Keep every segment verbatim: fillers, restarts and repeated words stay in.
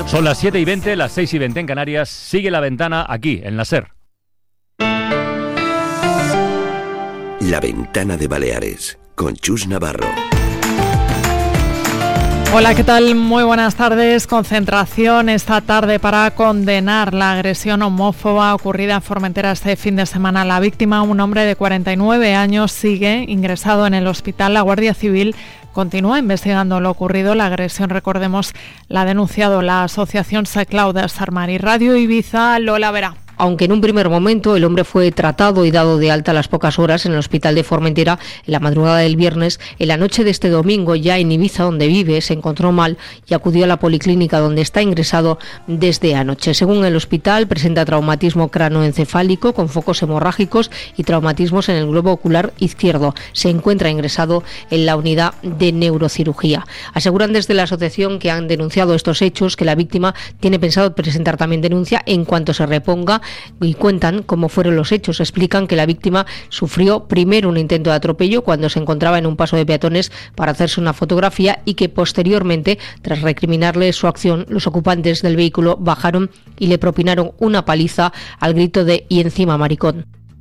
Son las siete y veinte, las seis y veinte en Canarias. Sigue La Ventana aquí, en la SER. La Ventana de Baleares, con Chus Navarro. Hola, ¿qué tal? Muy buenas tardes. Concentración esta tarde para condenar la agresión homófoba ocurrida en Formentera este fin de semana. La víctima, un hombre de cuarenta y nueve años, sigue ingresado en el hospital. La Guardia Civil continúa investigando lo ocurrido. La agresión, recordemos, la ha denunciado la asociación Seclau de Sarmari. Radio Ibiza, Lola Vera. Aunque en un primer momento el hombre fue tratado y dado de alta a las pocas horas en el hospital de Formentera en la madrugada del viernes, en la noche de este domingo, ya en Ibiza, donde vive, se encontró mal y acudió a la policlínica donde está ingresado desde anoche. Según el hospital, presenta traumatismo cranoencefálico con focos hemorrágicos y traumatismos en el globo ocular izquierdo. Se encuentra ingresado en la unidad de neurocirugía. Aseguran desde la asociación que han denunciado estos hechos, que la víctima tiene pensado presentar también denuncia en cuanto se reponga, y cuentan cómo fueron los hechos. Explican que la víctima sufrió primero un intento de atropello cuando se encontraba en un paso de peatones para hacerse una fotografía y que posteriormente, tras recriminarle su acción, los ocupantes del vehículo bajaron y le propinaron una paliza al grito de "y encima maricón".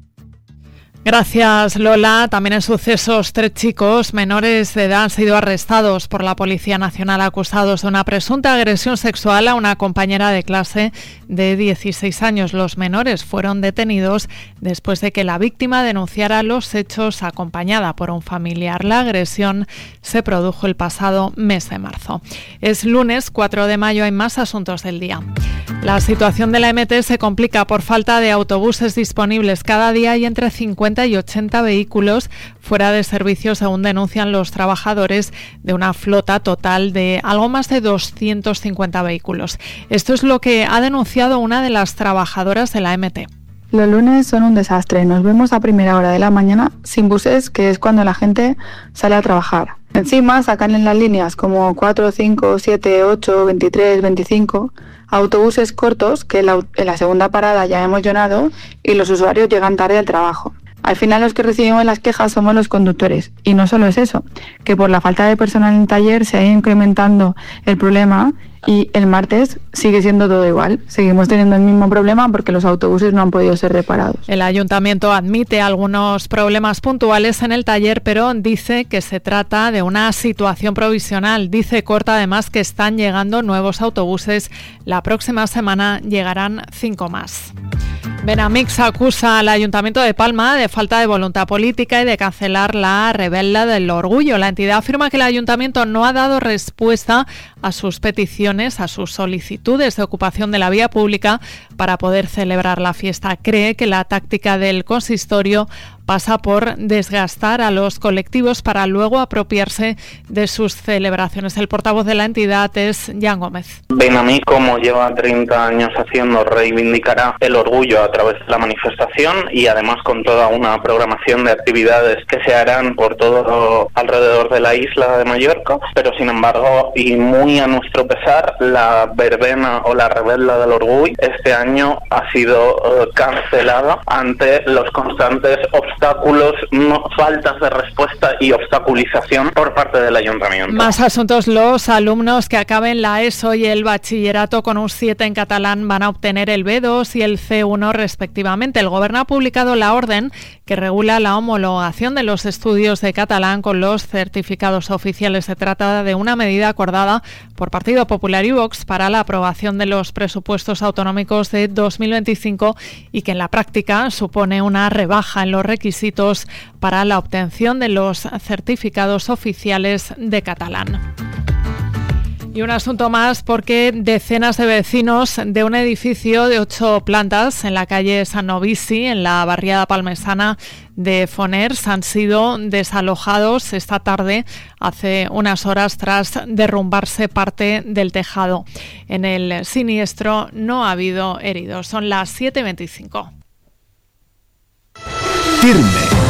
Gracias, Lola. También en sucesos, tres chicos menores de edad han sido arrestados por la Policía Nacional acusados de una presunta agresión sexual a una compañera de clase de dieciséis años. Los menores fueron detenidos después de que la víctima denunciara los hechos acompañada por un familiar. La agresión se produjo el pasado mes de marzo. Es lunes cuatro de mayo, hay más asuntos del día. La situación de la M T se complica por falta de autobuses disponibles. Cada día hay entre cincuenta y ochenta vehículos fuera de servicio, según denuncian los trabajadores de una flota total de algo más de doscientos cincuenta vehículos. Esto es lo que ha denunciado una de las trabajadoras de la M T. Los lunes son un desastre. Nos vemos a primera hora de la mañana sin buses, que es cuando la gente sale a trabajar. Encima sacan en las líneas como cuatro, cinco, siete, ocho, veintitrés, veinticinco autobuses cortos que en la, en la segunda parada ya hemos llenado y los usuarios llegan tarde al trabajo. Al final los que recibimos las quejas somos los conductores. Y no solo es eso, que por la falta de personal en el taller se ha ido incrementando el problema y el martes sigue siendo todo igual. Seguimos teniendo el mismo problema porque los autobuses no han podido ser reparados. El ayuntamiento admite algunos problemas puntuales en el taller, pero dice que se trata de una situación provisional. Dice Corta además que están llegando nuevos autobuses. La próxima semana llegarán cinco más. Benamix acusa al Ayuntamiento de Palma de falta de voluntad política y de cancelar la rebelda del orgullo. La entidad afirma que el Ayuntamiento no ha dado respuesta a sus peticiones, a sus solicitudes de ocupación de la vía pública para poder celebrar la fiesta. Cree que la táctica del consistorio pasa por desgastar a los colectivos para luego apropiarse de sus celebraciones. El portavoz de la entidad es Jan Gómez. Benamix, como lleva treinta años haciendo, reivindicará el orgullo a través de la manifestación y además con toda una programación de actividades que se harán por todo alrededor de la isla de Mallorca, pero sin embargo, y muy a nuestro pesar, la verbena o la rebelda del orgullo este año ha sido uh, cancelada ante los constantes obstáculos obstáculos, no, faltas de respuesta y obstaculización por parte del ayuntamiento. Más asuntos. Los alumnos que acaben la ESO y el bachillerato con un siete en catalán van a obtener el B dos y el C uno respectivamente. El Gobierno ha publicado la orden que regula la homologación de los estudios de catalán con los certificados oficiales. Se trata de una medida acordada por Partido Popular y Vox para la aprobación de los presupuestos autonómicos de dos mil veinticinco y que en la práctica supone una rebaja en los requisitos para la obtención de los certificados oficiales de catalán. Y un asunto más, porque decenas de vecinos de un edificio de ocho plantas en la calle San Novici, en la barriada palmesana de Foners, han sido desalojados esta tarde, hace unas horas, tras derrumbarse parte del tejado. En el siniestro no ha habido heridos. Son las siete y veinticinco. Firme,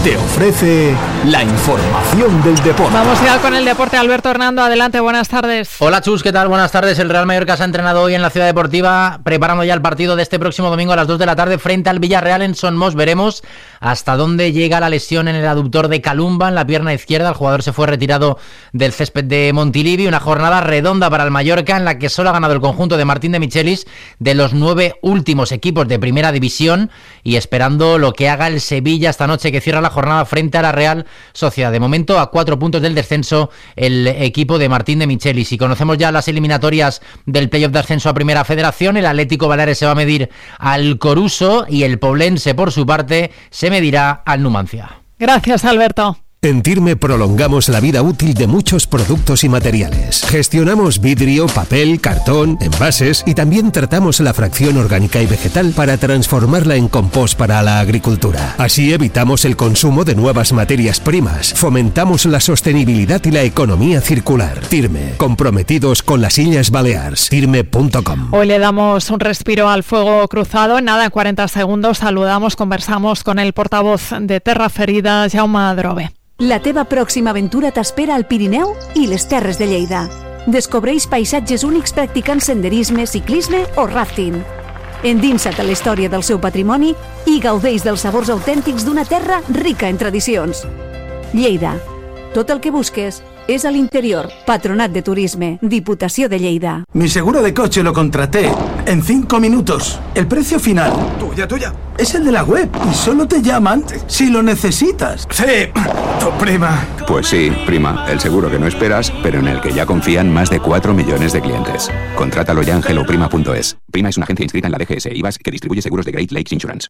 te ofrece la información del deporte. Vamos ya con el deporte. Alberto Hernando, adelante, buenas tardes. Hola Chus, ¿qué tal? Buenas tardes. El Real Mallorca se ha entrenado hoy en la Ciudad Deportiva, preparando ya el partido de este próximo domingo a las dos de la tarde frente al Villarreal en Son Mos. Veremos hasta dónde llega la lesión en el aductor de Calumba, en la pierna izquierda. El jugador se fue retirado del césped de Montilivi. Una jornada redonda para el Mallorca en la que solo ha ganado el conjunto de Martín de Michelis de los nueve últimos equipos de primera división, y esperando lo que haga el Sevilla esta noche, que cierra la jornada frente a la Real Sociedad. De momento a cuatro puntos del descenso el equipo de Martín de Michelis. Y conocemos ya las eliminatorias del playoff de ascenso a Primera Federación. El Atlético Baleares se va a medir al Coruso y el Poblense, por su parte, se medirá al Numancia. Gracias, Alberto. En Tirme prolongamos la vida útil de muchos productos y materiales. Gestionamos vidrio, papel, cartón, envases y también tratamos la fracción orgánica y vegetal para transformarla en compost para la agricultura. Así evitamos el consumo de nuevas materias primas, fomentamos la sostenibilidad y la economía circular. Tirme, comprometidos con las Illes Balears. Tirme punto com. Hoy le damos un respiro al fuego cruzado. En nada, en cuarenta segundos, saludamos, conversamos con el portavoz de Terra Ferida, Jaume Adrobe. La teva pròxima aventura t'espera al Pirineu i les Terres de Lleida. Descobreix paisatges únics practicant senderisme, ciclisme o rafting. Endinsa't a la història del seu patrimoni i gaudeix dels sabors autèntics d'una terra rica en tradicions. Lleida. Tot el que busques es al interior. Patronat de Turisme, Diputació de Lleida. Mi seguro de coche lo contraté en cinco minutos. El precio final, tuya, tuya, es el de la web y solo te llaman si lo necesitas. Sí, tu prima. Pues sí, prima, el seguro que no esperas, pero en el que ya confían más de cuatro millones de clientes. Contrátalo ya en hello prima punto es. Prima es una agencia inscrita en la D G S e I V A S que distribuye seguros de Great Lakes Insurance.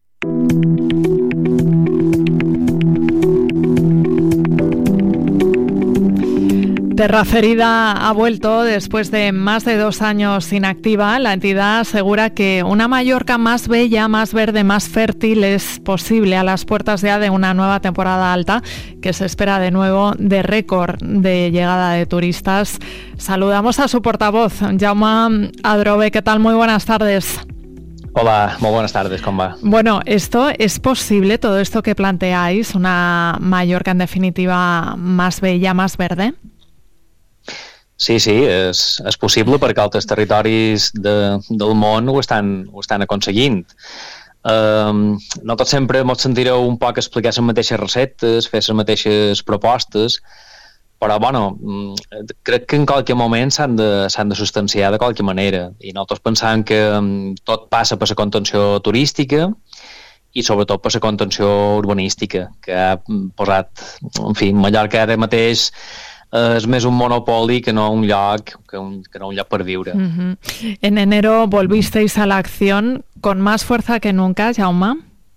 Terra Ferida ha vuelto después de más de dos años inactiva. La entidad asegura que una Mallorca más bella, más verde, más fértil es posible a las puertas ya de una nueva temporada alta que se espera de nuevo de récord de llegada de turistas. Saludamos a su portavoz, Jaume Adrobe. ¿Qué tal? Muy buenas tardes. Hola, muy buenas tardes, ¿cómo va? Bueno, ¿esto es posible, todo esto que planteáis, una Mallorca en definitiva más bella, más verde? Sí, sí, és, és possible perquè altres territoris de, del món ho estan, ho estan aconseguint. Um, no tot sempre ens sentireu un poc explicar les mateixes receptes, fer les mateixes propostes, però bueno, crec que en qualque moment s'han de, s'han de substanciar de qualque manera. I nosaltres pensam que um, tot passa per la contenció turística i sobretot per la contenció urbanística, que ha posat, en fi, Mallorca ara mateix es més un monopoli que no un lloc, que, un, que no un lloc per viure. Uh-huh. En enero volvisteis a la acción con más fuerza que nunca, Jaume?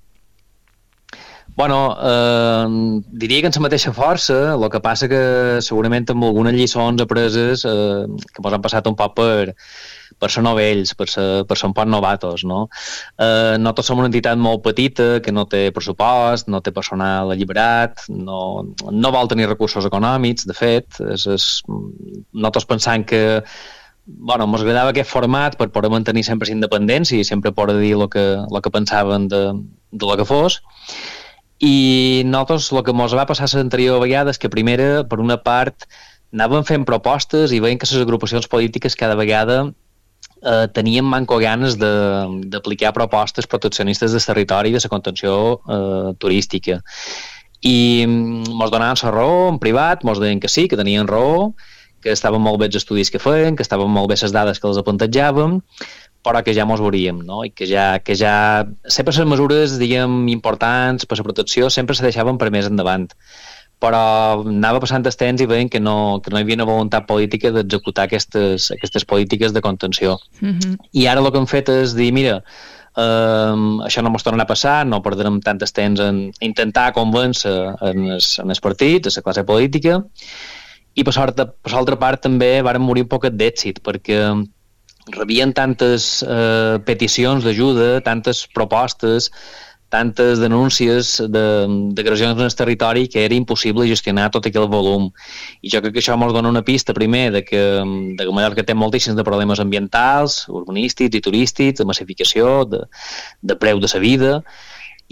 Bueno, eh, diria que en la mateixa força, el que passa que segurament amb algunes lliçons apreses eh, que ens han passat un poc per, per ser novells, per ser, per ser un poc novatos, no? Eh, nosaltres som una entitat molt petita, que no té pressupost, no té personal alliberat, no, no vol tenir recursos econòmics, de fet. És, és, nosaltres pensam que bueno, ens agradava aquest format per poder mantenir sempre la independència i sempre poder dir el que, el que pensaven de, de lo que fos. I nosaltres el que ens va passar l'anterior vegada és que primera, per una part, anàvem fent propostes i veiem que les agrupacions polítiques cada vegada eh, tenien manco ganes d'aplicar propostes proteccionistes del territori i de la contenció eh, turística. I ens donaven la raó en privat, ens deien que sí, que tenien raó, que estaven molt bé els estudis que feien, que estaven molt bé les dades que els apuntejàvem, però que ja mos veuríem, no? I que ja, que ja sempre les mesures, diguem, importants per la protecció sempre se deixaven per més endavant. Però anava passant el temps i veiem que no, que no hi havia una voluntat política d'executar aquestes, aquestes polítiques de contenció. Uh-huh. I ara el que hem fet és dir, mira, Um, això no ens tornarà a passar, no perdrem tant temps en intentar convèncer en els, en els partits, en la classe política, i per l'altra part també vàrem morir un poquet d'èxit, perquè rebien tantes eh, peticions d'ajuda, tantes propostes, tantes denúncies d'agressions en el territori que era impossible gestionar tot aquell volum. I jo crec que això ens dona una pista, primer, de que, de que Mallorca té moltíssims de problemes ambientals, urbanístics i turístics, de massificació, de, de preu de la vida,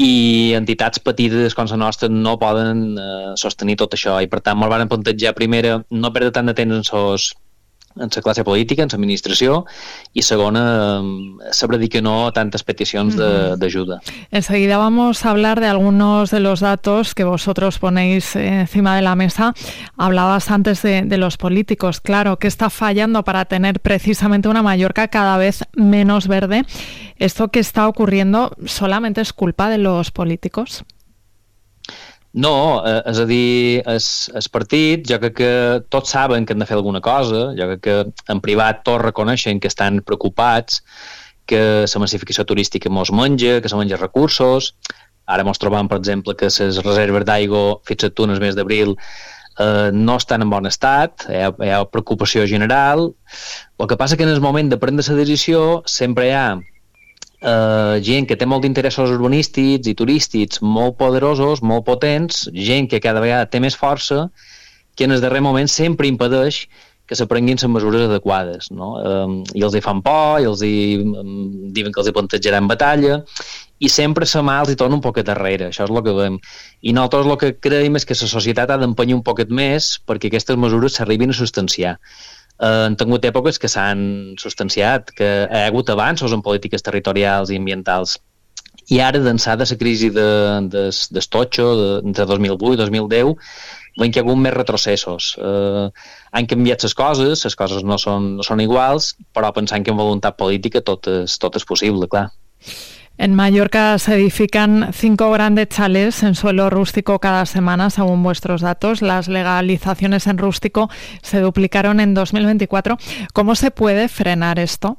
i entitats petites com la nostra no poden eh, sostenir tot això, i per tant ens van plantejar primera no perdre tant de temps en sos en la classe política, en l'administració, y segona, sabrá di que no a tantas peticiones de, de ayuda. Enseguida vamos a hablar de algunos de los datos que vosotros ponéis encima de la mesa. Hablabas antes de, de los políticos. Claro, ¿qué está fallando para tener precisamente una Mallorca cada vez menos verde? ¿Esto que está ocurriendo solamente es culpa de los políticos? No, eh, és a dir, els, els partits, jo crec que tots saben que han de fer alguna cosa, jo crec que en privat tots reconeixen que estan preocupats, que la massificació turística mos menja, que se menja recursos. Ara mos trobam, per exemple, que les reserves d'aigua fins a el mes d'abril eh, no estan en bon estat, hi ha, hi ha preocupació general. El que passa que en el moment de prendre la decisió sempre hi ha Uh, gent que té molt d'interessos urbanístics i turístics molt poderosos, molt potents, gent que cada vegada té més força, que en el darrer moment sempre impedeix que se prenguin les mesures adequades, no? Um, I els hi fan por, i els hi um, diuen que els hi plantejaran batalla, i sempre la mà els hi torna un poquet darrere, això és el que veiem. I nosaltres el que creiem és que la societat ha d'empenyar un poquet més perquè aquestes mesures s'arribin a substanciar. Uh, han tingut èpoques que s'han substanciat, que hi ha hagut avanços en polítiques territorials i ambientals. I ara, d'ençà de la crisi de, de, del totxo, de, entre dos mil vuit i dos mil deu, veiem que hi ha hagut més retrocessos. Uh, han canviat les coses, les coses no són, no són iguals, però pensant que amb voluntat política tot és, tot és possible, clar. En Mallorca se edifican cinco grandes chalés en suelo rústico cada semana, según vuestros datos. Las legalizaciones en rústico se duplicaron en dos mil veinticuatro. ¿Cómo se puede frenar esto?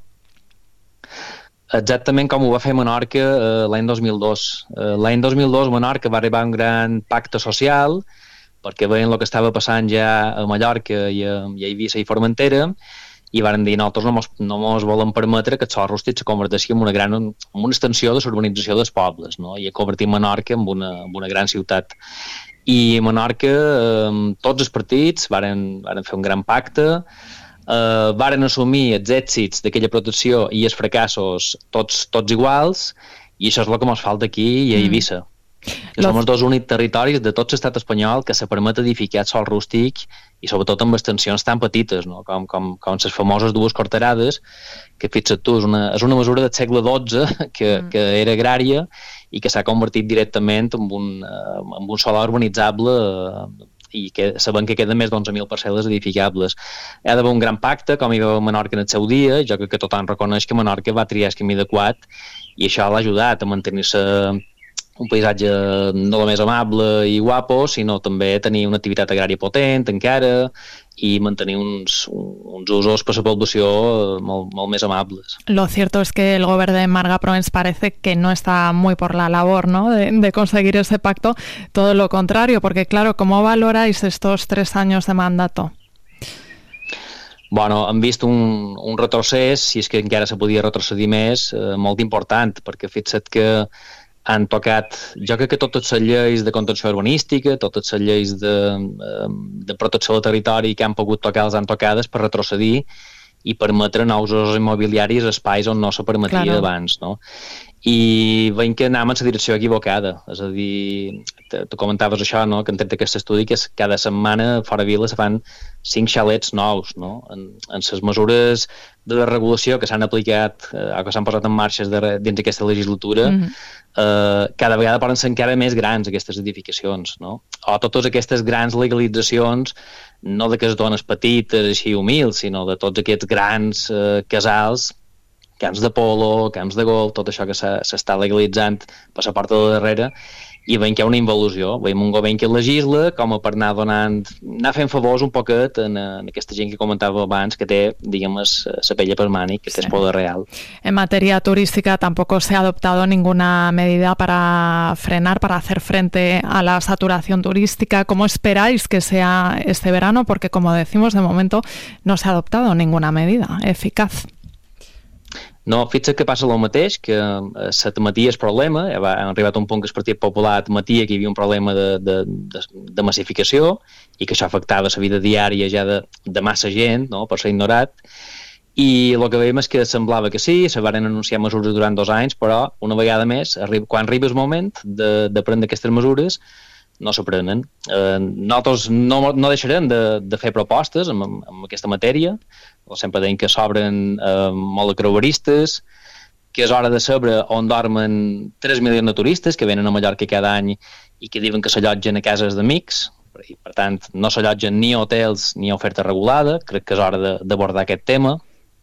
Exactament com ho va fer Menorca eh, l'any dos mil dos. Eh, l'any dos mil dos Menorca va arribar a un gran pacte social perquè veien el que estava passant ja a Mallorca i a, i a Eivissa i Formentera, i varen dir, nosaltres no mos, no mos volem permetre que el sòl rústic se converteixi en una gran en una extensió de l'urbanització dels pobles, no? I a convertir Menorca en una, en una gran ciutat. I a Menorca, eh, tots els partits varen, varen fer un gran pacte, eh, varen assumir els èxits d'aquella protecció i els fracassos tots, tots iguals, i això és el que ens falta aquí i a Eivissa. Mm. Que som els dos únics territoris de tot l'estat espanyol que se permet edificar sol rústic i sobretot amb extensions tan petites, no? com, com, com les famoses dues corterades, que fixa't tu, és una, és una mesura del segle dotze que, mm. que era agrària i que s'ha convertit directament en un, en un solar urbanitzable i que sabem que queden més d'onze mil parcel·les edificables. Hi ha d'haver un gran pacte, com hi va a Menorca en el seu dia, jo crec que tothom reconeix que Menorca va triar el camí adequat i això l'ha ajudat a mantenir-se un paisatge no només amable i guapo, sinó també tenir una activitat agrària potent encara y mantener uns, uns usos per la població molt, molt més amables. Lo cierto es que el gobierno de Marga Proens parece que no está muy por la labor, ¿no?, de, de conseguir ese pacto, todo lo contrario, porque claro, ¿cómo valoráis estos tres años de mandato? Bueno, hem vist un, un retrocés, si és que encara se podia retrocedir més, eh, molt important, perquè fixa't que han tocat, jo crec que totes les lleis de contenció urbanística, totes les lleis de, de protecció del territori que han pogut tocar les han tocades per retrocedir i permetre nous usos immobiliaris a espais on no se permetia claro. abans, no? I veiem que anem en la direcció equivocada, és a dir, tu comentaves això, no?, que en tret d'aquest estudi que cada setmana fora vila se fan cinc xalets nous, no?, en, en les mesures de regulació que s'han aplicat eh, o que s'han posat en marxa dins d'aquesta legislatura, mm-hmm. eh, cada vegada poden ser encara més grans aquestes edificacions, no? O totes aquestes grans legalitzacions, no de casones petites, així humils, sinó de tots aquests grans eh, casals, camps de polo, camps de golf, tot això que s'està legalitzant per la porta de darrere, i veiem que hi ha una involució. Veiem un govern que legisla com a per anar donant, anar fent favors un poquet en, en aquesta gent que comentava abans, que té, diguem, la pella per mànic, que té el poder real. En materia turística tampoco se ha adoptado ninguna medida para frenar, para hacer frente a la saturación turística. ¿Cómo esperáis que sea este verano? Porque, como decimos, de momento no se ha adoptado ninguna medida eficaz. No, fixa't que passa el mateix, que s'admetia el problema, ha arribat a un punt que el Partit Popular admetia que hi havia un problema de, de, de, de massificació i que això afectava la vida diària ja de, de massa gent, no?, per ser ignorat, i el que veiem és que semblava que sí, se van anunciar mesures durant dos anys, però una vegada més, quan arriba el moment de, de prendre aquestes mesures, no se prenen. Eh, nosaltres no, no deixarem de, de fer propostes en, en aquesta matèria. Sempre deim que s'obren eh, molt de creueristes, que és hora de saber on dormen tres milions de turistes que venen a Mallorca cada any i que diuen que s'allotgen a cases d'amics. I, per tant, no s'allotgen ni hotels ni oferta regulada. Crec que és hora de, d'abordar aquest tema.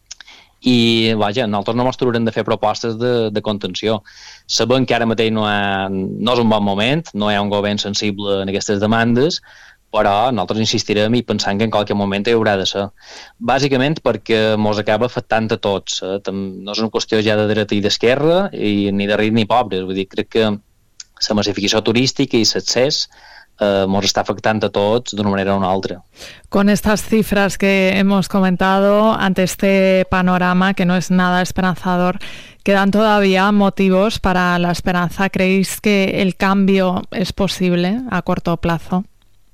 I, vaja, nosaltres no ens trobarem de fer propostes de, de contenció. Sabem que ara mateix no, ha, no és un bon moment, no hi ha un govern sensible en aquestes demandes, però nosaltres insistirem i pensant que en qualsevol moment hi haurà de ser. Bàsicament perquè mos acaba afectant a tots. Eh? No és una qüestió ja de dreta i d'esquerra, i ni de rics ni pobres. Vull dir, crec que la massificació turística i l'accés eh, nos está afectando a todos de una manera o una otra. Con estas cifras que hemos comentado, ante este panorama que no es nada esperanzador, ¿quedan todavía motivos para la esperanza? ¿Creéis que el cambio es posible a corto plazo?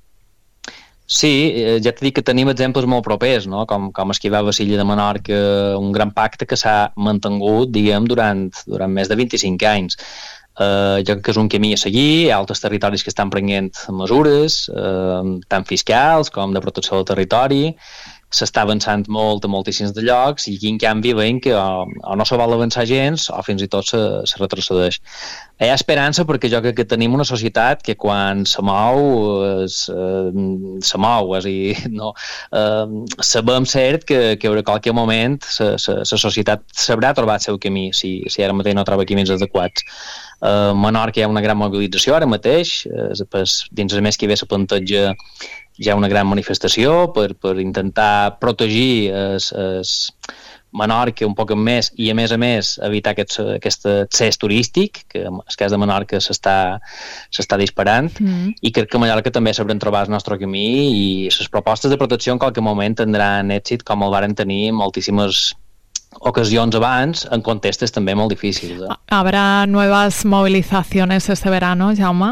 Sí, eh, ja t'he dit que tenim exemples molt propers, no? com, com esquivar Basilla de Menorca, un gran pacte que s'ha mantingut, diguem, durant, durant més de vint-i-cinc anys. Uh, jo crec que és un camí a seguir, hi ha altres territoris que estan prenent mesures, uh, tant fiscals com de protecció del territori, s'està avançant molt a moltíssims de llocs i aquí en canvi veiem que o, o no se vol avançar gens o fins i tot se, se retrocedeix. Hi ha esperança perquè jo crec que tenim una societat que quan se mou es, eh, se mou, és a dir, no, eh, sabem cert que, que en qualsevol moment la societat sabrà trobar el seu camí si, si ara mateix no troba camins adequats. A Menorca hi ha una gran mobilització ara mateix, eh, pues, dins el mes que ve la planteja hi ha una gran manifestació per, per intentar protegir es, es Menorca un poc més i a més a més evitar aquest, aquest accés turístic que en el cas de Menorca s'està, s'està disparant mm. i crec que a Mallorca també sabrem trobar el nostre camí i les propostes de protecció en qualque moment tindran èxit com el varen tenir moltíssimes ocasions abans en contextos també molt difícils. Eh? ¿Habrá nuevas movilizaciones este verano, Jaume?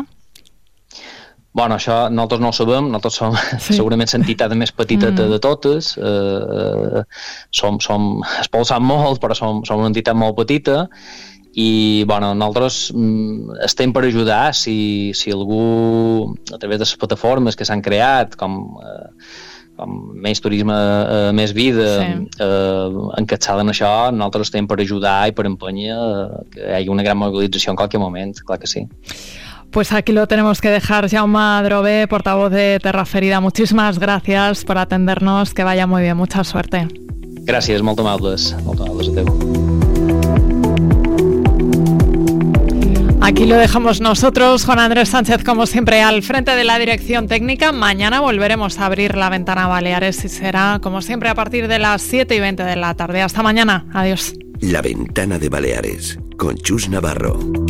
Bueno, això nosaltres no ho sabem, nosaltres som sí. segurament l'entitat més petita mm. de totes, eh, som, som expulsant molt, però som, som una entitat molt petita i bueno, nosaltres mm, estem per ajudar si, si algú, a través de les plataformes que s'han creat, com, eh, com Més Turisme, eh, Més Vida, sí. eh, encapçalen això, nosaltres estem per ajudar i per empènyer eh, que hi hagi una gran mobilització en qualsevol moment, clar que sí. Pues aquí lo tenemos que dejar. Jaume Adrover, portavoz de Terra Ferida, muchísimas gracias por atendernos, que vaya muy bien, mucha suerte. Gràcies, molt amables, molt amables a teu. Aquí lo dejamos nosotros, Juan Andrés Sánchez, como siempre, al frente de la dirección técnica. Mañana volveremos a abrir la ventana Baleares y será, como siempre, a partir de las siete y veinte de la tarde. Hasta mañana. Adiós. La Ventana de Baleares, con Chus Navarro.